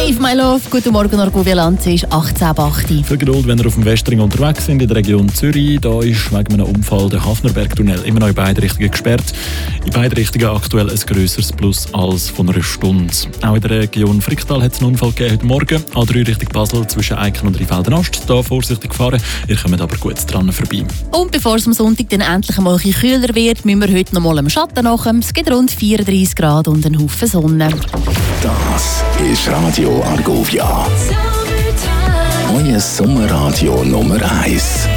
Save My Love. Guten Morgen, Argovia Lanz, ist 18.08. Viel Geduld, wenn ihr auf dem Westring unterwegs sind in der Region Zürich. Da ist wegen einem Unfall der Hafnerbergtunnel immer noch in beide Richtungen gesperrt. In beide Richtungen aktuell ein grösseres Plus als von einer Stunde. Auch in der Region Fricktal hat es einen Unfall gegeben heute Morgen. A3 Richtung Basel zwischen Eiken und Rheinfelden-Ost. Da vorsichtig fahren. Ihr kommt aber gut dran vorbei. Und bevor es am Sonntag dann endlich einmal ein bisschen kühler wird, müssen wir heute noch mal am Schatten nach. Es gibt rund 34 Grad und einen Haufen Sonne. Das ist Radio Argovia. Euer Sommerradio Nummer 1.